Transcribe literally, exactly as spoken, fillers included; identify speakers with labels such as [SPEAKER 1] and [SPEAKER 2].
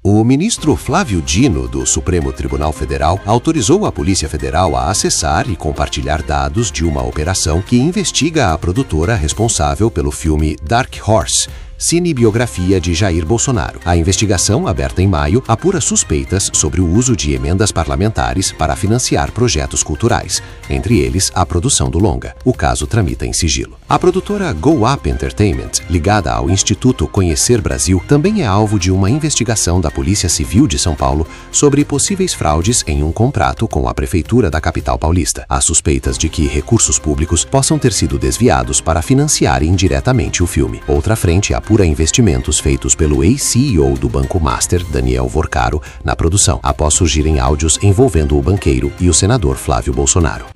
[SPEAKER 1] O ministro Flávio Dino, do Supremo Tribunal Federal, autorizou a Polícia Federal a acessar e compartilhar dados de uma operação que investiga a produtora responsável pelo filme Dark Horse, cinebiografia de Jair Bolsonaro. A investigação, aberta em maio, apura suspeitas sobre o uso de emendas parlamentares para financiar projetos culturais, entre eles a produção do longa. O caso tramita em sigilo. A produtora Go Up Entertainment, ligada ao Instituto Conhecer Brasil, também é alvo de uma investigação da Polícia Civil de São Paulo sobre possíveis fraudes em um contrato com a Prefeitura da capital paulista. Há suspeitas de que recursos públicos possam ter sido desviados para financiar indiretamente o filme. Outra frente é apura investimentos feitos pelo ex-C E O do Banco Master, Daniel Vorcaro, na produção, após surgirem áudios envolvendo o banqueiro e o senador Flávio Bolsonaro.